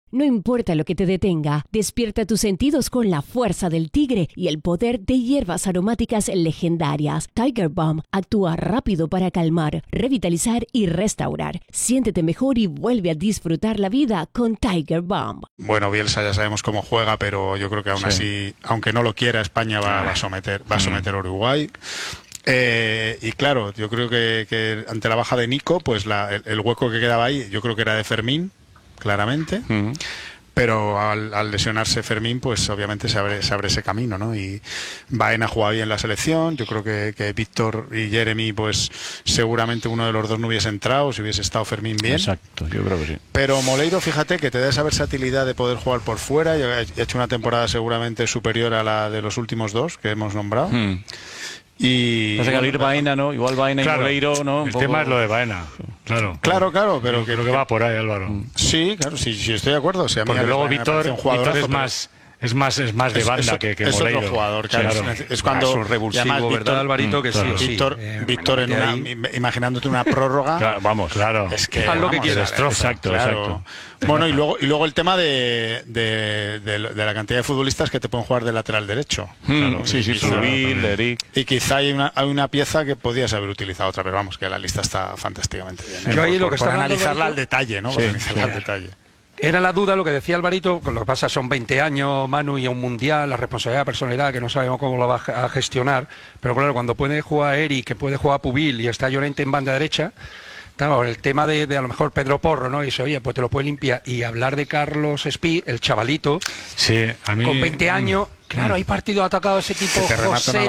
No importa lo que te detenga, despierta tus sentidos con la fuerza del tigre y el poder de hierbas aromáticas legendarias. Tiger Balm actúa rápido para calmar, revitalizar y restaurar. Siéntete mejor y vuelve a disfrutar la vida con Tiger Balm. Bueno, Bielsa ya sabemos cómo juega, pero yo creo que aún así, aunque no lo quiera, España va a someter a Uruguay. Y claro, yo creo que ante la baja de Nico, pues el hueco que quedaba ahí, yo creo que era de Fermín, claramente, pero al lesionarse Fermín, pues obviamente se abre ese camino, ¿no? Y Baena juega bien la selección, yo creo que Víctor y Jeremy, pues seguramente uno de los dos no hubiese entrado si hubiese estado Fermín bien. Exacto, yo creo que sí. Pero Moleiro, fíjate que te da esa versatilidad de poder jugar por fuera, y ha hecho una temporada seguramente superior a la de los últimos dos que hemos nombrado. Y pasa que al ir Baena, ¿no? Igual Baena y Moleiro, ¿no? El tema es lo de Baena, claro, pero creo que va por ahí, Álvaro. Sí, claro, sí, estoy de acuerdo. O sea, porque luego Víctor es más de banda que es Moleiro. Otro jugador, claro. Es cuando es un revulsivo, ¿verdad, Alvarito? Que claro. sí. Víctor imaginándote una prórroga. Claro, vamos, claro. Es que haz lo que quieras. Exacto. Bueno, y luego el tema de la cantidad de futbolistas que te pueden jugar de lateral derecho. Claro. Sí, Subir, Eric. Y quizá hay una pieza que podías haber utilizado otra vez. Vamos, que la lista está fantásticamente bien. Yo ahí lo que por está analizarla al detalle, ¿no? Por analizarla al detalle. Era la duda lo que decía Alvarito, lo que pasa son 20 años, Manu, y a un mundial, la responsabilidad, la personalidad, que no sabemos cómo lo va a gestionar, pero claro, cuando puede jugar Eric, que puede jugar Pubil y está Llorente en banda derecha, claro, el tema de a lo mejor Pedro Porro, ¿no? Y dice, oye, pues te lo puede limpiar, y hablar de Carlos Espí, el chavalito, sí, a mí, con 20 años... Claro, hay partidos atacados de ese tipo, José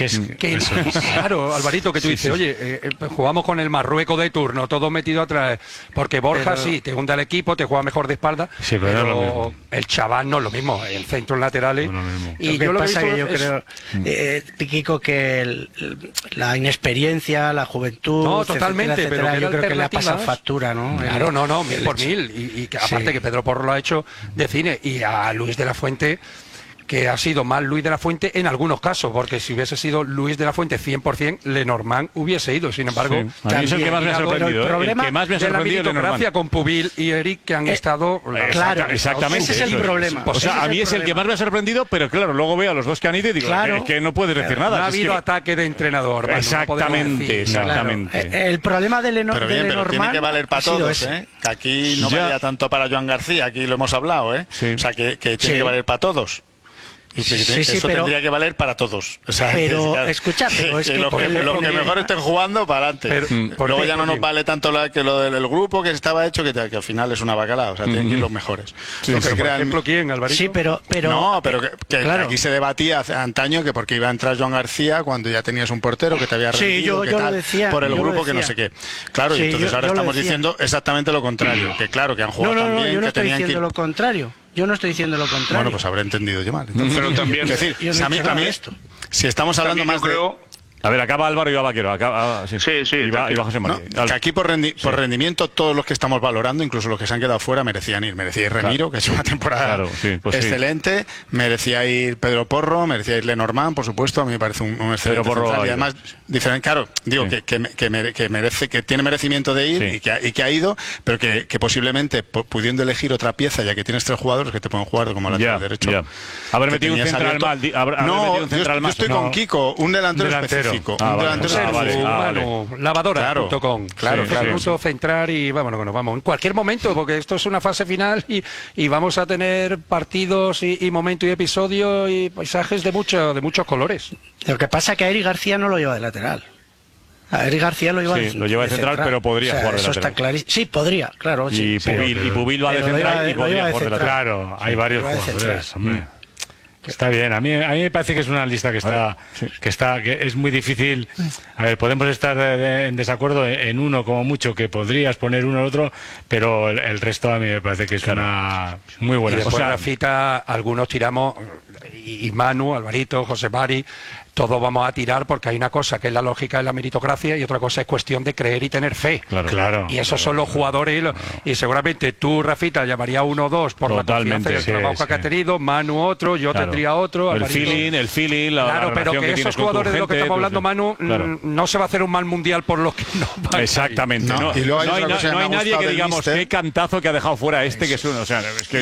claro, Alvarito, que tú dices, oye, jugamos con el Marruecos de turno, todo metido atrás, porque Borja sí, te hunde al equipo, te juega mejor de espalda, sí, pero el chaval no es lo mismo, el centro laterales. No y yo lo que pasa que yo creo, Kiko, que la inexperiencia, la juventud, no, totalmente, etcétera, pero yo creo que le ha pasado factura, ¿no? Claro, no, mil por mil, y que aparte que Pedro Porro lo ha hecho de cine, y a Luis de la Fuente, que ha sido más Luis de la Fuente en algunos casos, porque si hubiese sido Luis de la Fuente 100%, Lenormand hubiese ido. Sin embargo, a mí es el que más me ha sorprendido. El problema el que más me ha de la sorprendido meritocracia con Pubil y Eric, que han estado... Claro, exactamente. Ese es el problema. O sea, a mí es el que más me ha sorprendido, pero claro, luego veo a los dos que han ido y digo, es que no puedes decir nada. No ha habido ataque de entrenador. Exactamente. El problema de Pero bien, pero tiene que valer para todos, ¿eh? Que aquí no valía tanto para Joan García, aquí lo hemos hablado, ¿eh? O sea, que tiene que valer para todos. Y eso tendría que valer para todos. O sea, pero escúchate, lo que mejor estén jugando para adelante. Luego ya no nos vale tanto lo del grupo que estaba hecho, que al final es una bacalao. O sea, tienen que ir los mejores. No se crean... Por ejemplo, ¿quién, Alvarito? Sí, pero no, pero que aquí se debatía hace antaño que porque iba a entrar Joan García cuando ya tenías un portero que te había rendido, yo lo decía, por el grupo que no sé qué. Claro, y entonces ahora estamos diciendo exactamente lo contrario. Que claro, que han jugado también. Yo no estoy diciendo lo contrario. Yo no estoy diciendo lo contrario. Bueno, pues habré entendido yo mal. Entonces, pero también... Es decir, a mí esto, si estamos hablando más de... A ver, acaba Álvaro y va Vaquero. Sí. Y va José María. Que aquí por rendimiento todos los que estamos valorando, incluso los que se han quedado fuera, merecían ir. Merecía ir Remiro, que ha hecho una temporada excelente. Merecía ir Pedro Porro, merecía ir Lenormand, por supuesto. A mí me parece un excelente central. Y además, diferente. Claro, digo que tiene merecimiento de ir y que ha ido, pero que posiblemente pudiendo elegir otra pieza, ya que tienes tres jugadores que te pueden jugar como lateral derecho. Haber metido un central mal. No, yo estoy con Kiko, un delantero específico. Lavadora.com. Claro. Centrar y vámonos que nos vamos. En cualquier momento, porque esto es una fase final y vamos a tener partidos y momentos y episodios y paisajes de muchos colores. Lo que pasa es que a Eric García no lo lleva de lateral. A Eric García lo lleva de central, pero podría jugar de lateral. Eso está clarísimo. Sí, podría, claro. Y Pubil va de central y podría jugar de lateral. Claro, hay varios jugadores, hombre. Está bien, a mí me parece que es una lista que es muy difícil. A ver, podemos estar en desacuerdo en uno como mucho, que podrías poner uno al otro, pero el resto a mí me parece que es una muy buena. Y después Rafita, algunos tiramos, y Manu, Alvarito, José Mari, todos vamos a tirar porque hay una cosa que es la lógica de la meritocracia y otra cosa es cuestión de creer y tener fe. Claro. Y esos son los jugadores y seguramente tú, Rafita, llamaría uno o dos por la confianza y el trabajo que ha tenido, Manu otro, yo tendría otro. El feeling, claro, pero que esos jugadores de los que estamos hablando, Manu, no se va a hacer un mal mundial por los que no van. Exactamente. No hay nadie que digamos qué cantazo que ha dejado fuera que es uno. O sea, es que